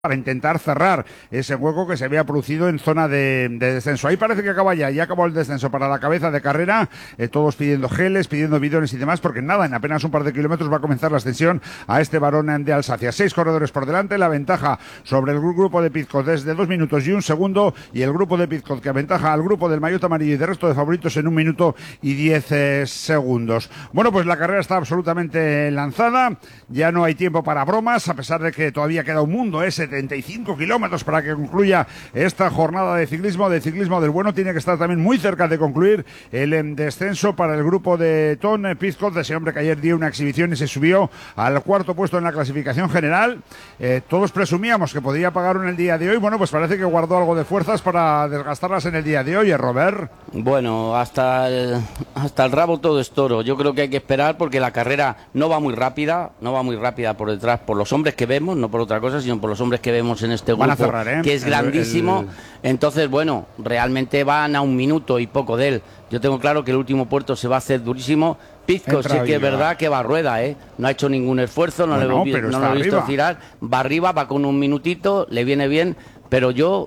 para intentar cerrar ese hueco que se había producido en zona de descenso. Ahí parece que acaba ya acabó el descenso para la cabeza de carrera, todos pidiendo geles, pidiendo bidones y demás, porque nada, en apenas un par de kilómetros va a comenzar la ascensión a este Varón de Alsacia. 6 corredores por delante, la ventaja sobre el grupo de Pidcock desde 2 minutos y 1 segundo, y el grupo de Pidcock que aventaja al grupo del maillot amarillo y del resto de favoritos en 1 minuto y 10 segundos. Bueno, pues la carrera está absolutamente lanzada, ya no hay tiempo para bromas, a pesar de que todavía queda un mundo, 75 kilómetros para que concluya esta jornada de ciclismo del bueno. Tiene que estar también muy cerca de concluir el descenso para el grupo de Tom Pidcock, de ese hombre que ayer dio una exhibición y se subió al cuarto puesto en la clasificación general. Todos presumíamos que podría pagar en el día de hoy. Bueno, pues parece que guardó algo de fuerzas para desgastarlas en el día de hoy, Robert. Bueno, hasta el rabo todo es toro. Yo creo que hay que esperar porque la carrera no va muy rápida por detrás, por los hombres que vemos, no por otra cosa, sino por los hombres que vemos en este grupo, cerrar, que es grandísimo. Entonces, bueno, realmente van a 1 minuto y poco de él. Yo tengo claro que el último puerto se va a hacer durísimo. Pidcock sí que es verdad que va a rueda, no ha hecho ningún esfuerzo, no lo he visto tirar, va arriba, va con 1 minutito, le viene bien, pero yo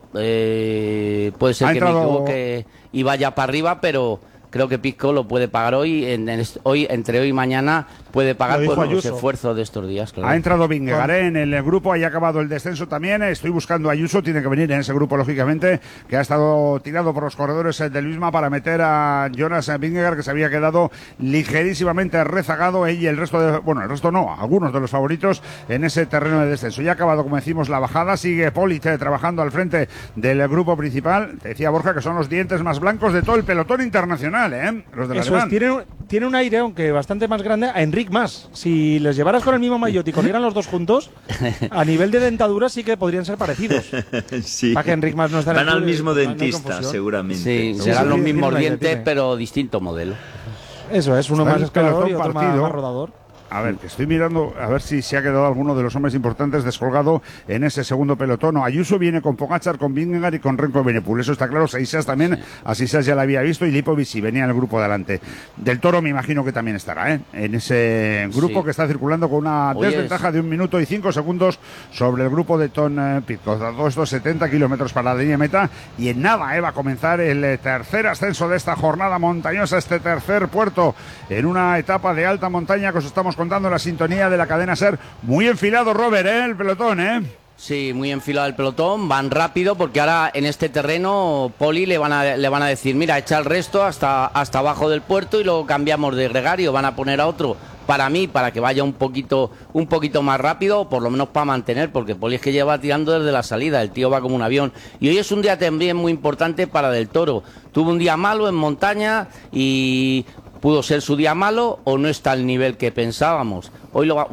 puede ser que me equivoque y vaya para arriba, pero creo que Pidcock lo puede pagar hoy, entre hoy y mañana puede pagar por los esfuerzos de estos días. Claro. Ha entrado Vingegaard en el grupo, ahí ha acabado el descenso también. Estoy buscando a Ayuso, tiene que venir en ese grupo, lógicamente, que ha estado tirado por los corredores del misma para meter a Jonas Vingegaard, que se había quedado ligerísimamente rezagado, y el resto algunos de los favoritos en ese terreno de descenso. Ya ha acabado, como decimos, la bajada, sigue Polit trabajando al frente del grupo principal. Te decía Borja que son los dientes más blancos de todo el pelotón internacional, los de la Eso es, tiene un aire, aunque bastante más grande, a Enric Mas. Si les llevaras con el mismo maillot y corrieran los dos juntos, a nivel de dentadura sí que podrían ser parecidos. Sí. Para que Enric Mas no esté Van al mismo dentista, seguramente. Sí, serán los mismos dientes, pero distinto modelo. Eso es, uno más escalador y otro más rodador. A ver, que estoy mirando a ver si se ha quedado alguno de los hombres importantes descolgado en ese segundo pelotón. Ayuso viene con Pogačar, con Vingegaard y con Remco Evenepoel. Eso está claro. Seisas también, a Seisas ya la había visto, y Lipovic sí venía en el grupo delante. Del Toro me imagino que también estará, en ese grupo que está circulando con una desventaja de 1 minuto y 5 segundos sobre el grupo de Tom Pidcock. Todo estos 70 kilómetros para la línea meta, y en nada va a comenzar el tercer ascenso de esta jornada montañosa, este tercer puerto en una etapa de alta montaña que os estamos contando la sintonía de la cadena SER. Muy enfilado, Robert, el pelotón, Sí, muy enfilado el pelotón, van rápido porque ahora en este terreno Poli le van a decir, mira, echa el resto hasta abajo del puerto y luego cambiamos de gregario, van a poner a otro para que vaya un poquito más rápido, o por lo menos para mantener, porque Poli es que lleva tirando desde la salida, el tío va como un avión. Y hoy es un día también muy importante para Del Toro. Tuvo un día malo en montaña y pudo ser su día malo, o no está al nivel que pensábamos. Hoy lo va...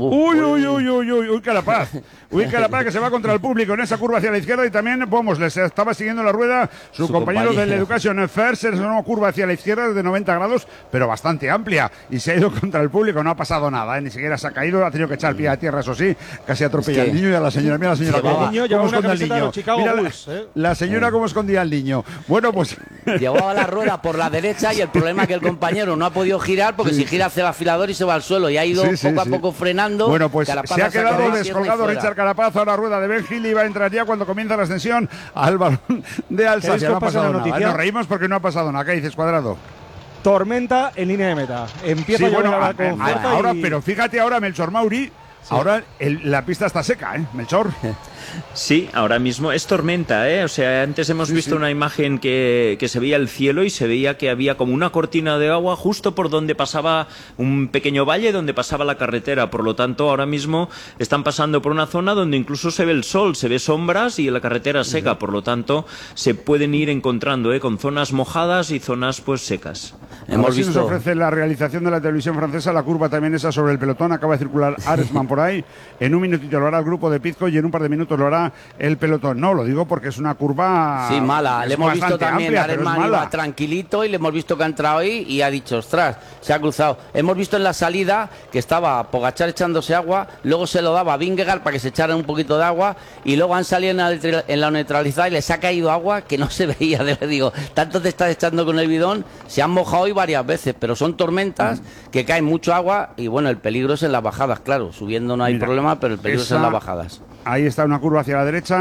Uy, Carapaz. Uy, Carapaz, que se va contra el público en esa curva hacia la izquierda, y también, les estaba siguiendo la rueda su compañero del Education First, es una curva hacia la izquierda de 90 grados, pero bastante amplia, y se ha ido contra el público, no ha pasado nada, ni siquiera se ha caído, ha tenido que echar pie a tierra, eso sí, casi atropella al niño y a la señora. Mira la señora cómo esconde al niño. Mira la señora cómo escondía al niño. Bueno, pues... Llevaba la rueda por la derecha, y el problema es que el compañero no ha podido girar, porque si gira hace el afilador y se va al suelo, y ha ido poco a poco frenando. Bueno, pues se ha quedado descolgado Richard Carapaz. Ahora rueda de Ben Hill, y va a entrar ya cuando comienza la ascensión al Varón de Alsacia. No ha pasado nada. Nos reímos porque no ha pasado nada. ¿Qué dices, Cuadrado? Tormenta en línea de meta. Empieza ahora, pero fíjate ahora, Melchor Mauri. Sí. Ahora la pista está seca, Melchor. Sí, ahora mismo es tormenta, O sea, antes hemos visto una imagen que se veía el cielo y se veía que había como una cortina de agua justo por donde pasaba un pequeño valle donde pasaba la carretera. Por lo tanto, ahora mismo están pasando por una zona donde incluso se ve el sol, se ve sombras y la carretera seca. Por lo tanto, se pueden ir encontrando, con zonas mojadas y zonas pues secas. Hemos visto. Nos ofrece la realización de la televisión francesa, la curva también esa sobre el pelotón. Acaba de circular Aresman por ahí. En 1 minutito lo hará el grupo de Pidcock, y en un par de minutos lo hará el pelotón. No, lo digo porque es una curva... Sí, mala. Le hemos visto también a Aresman iba tranquilito, y le hemos visto que ha entrado ahí y ha dicho, ostras, se ha cruzado. Hemos visto en la salida que estaba Pogačar echándose agua, luego se lo daba a Vingegaard para que se echara un poquito de agua, y luego han salido en la neutralizada y les ha caído agua que no se veía. Le digo, tanto te estás echando con el bidón, se han mojado hoy varias veces, pero son tormentas que caen mucho agua, y bueno, el peligro es en las bajadas, claro. Subiendo no hay problema, pero el peligro es en las bajadas. Ahí está una curva hacia la derecha.